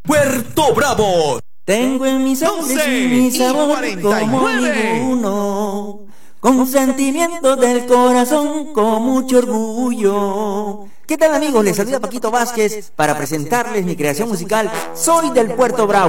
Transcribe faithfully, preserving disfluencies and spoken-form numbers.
Puerto Bravo. Tengo en mis ojos mi sabor como ninguno, con sentimientos del corazón, con mucho orgullo. ¿Qué tal, amigos? Les saluda Paquito Vázquez para presentarles mi creación musical. Soy del Puerto Bravo.